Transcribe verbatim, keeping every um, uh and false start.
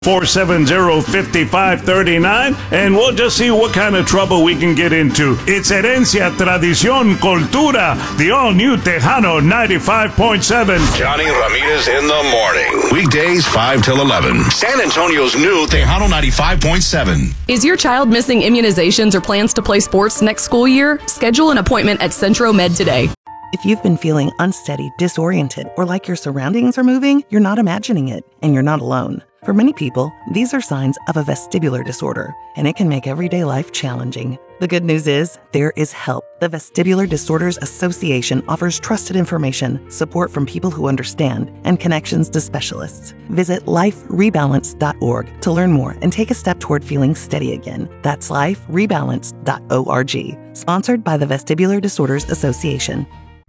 four seven zero, five five three nine, and we'll just see what kind of trouble we can get into. It's Herencia, Tradición, Cultura, the all-new Tejano ninety-five point seven. Johnny Ramirez in the morning. Weekdays five till eleven. San Antonio's new Tejano ninety-five point seven. Is your child missing immunizations or plans to play sports next school year? Schedule an appointment at Centro Med today. If you've been feeling unsteady, disoriented, or like your surroundings are moving, you're not imagining it, and you're not alone. For many people, these are signs of a vestibular disorder, and it can make everyday life challenging. The good news is, there is help. The Vestibular Disorders Association offers trusted information, support from people who understand, and connections to specialists. Visit life rebalance dot org to learn more and take a step toward feeling steady again. That's life rebalance dot org. Sponsored by the Vestibular Disorders Association.